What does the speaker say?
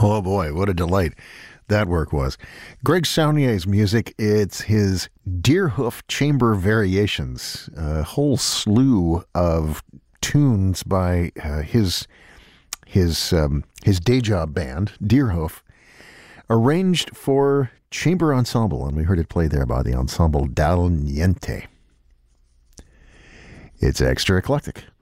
Oh boy, what a delight that work was. Greg Saunier's music, it's his Deerhoof Chamber Variations, a whole slew of tunes by his day job band, Deerhoof, arranged for chamber ensemble, and we heard it played there by the Ensemble Dal Niente. It's extra eclectic.